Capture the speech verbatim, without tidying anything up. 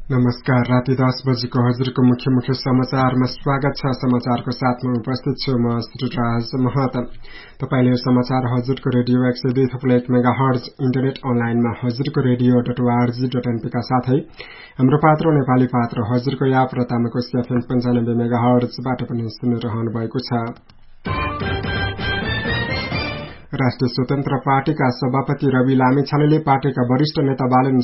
नमस्कार। राति दस बजेको हजुरको मुख्य मुख्य समाचारमा स्वागत छ। समाचारको साथमा उपस्थित छु म श्रीराज महत। तपाईले समाचार हजुरको रेडियो एक सय दुई थप्लो एक मेगा हर्ज इन्टरनेट अनलाइनमा हजुरको radio dot ORG dot NP का साथै हाम्रो पात्र नेपाली पात्र हजुरको याप र तामाकोस एफएम पन्चानब्बे मेगा हर्जबाट पनि सुनिरहनु भएको छ। राष्ट्रिय स्वतन्त्र पार्टीका सभापति रवि लामिछानेले पार्टीका वरिष्ठ नेता बालन